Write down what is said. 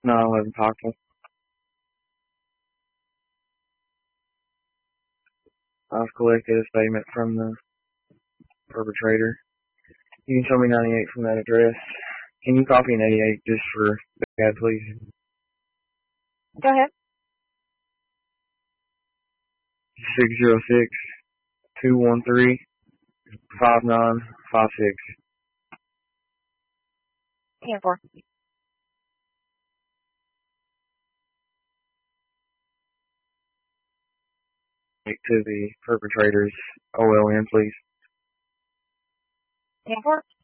911 Cocktail. I've collected a statement from the perpetrator. You can show me 98 from that address. Can you copy an 88 just for Dad, please? Go ahead. 606-213-5956. 10-4. To the perpetrator's OLN, please. 10-4.